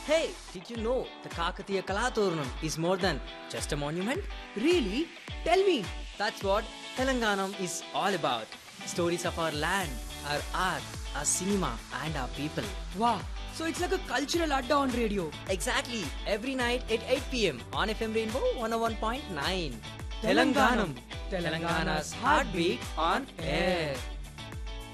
Hey, did you know the Kakatiya Kalaturnam is more than just a monument? Really? Tell me. That's what Telanganam is all about. Stories of our land, our art, our cinema, and our people. Wow. So it's like a cultural adda on radio. Exactly, every night at 8 pm on FM Rainbow 101.9. Telanganam. Telangana's heartbeat on air.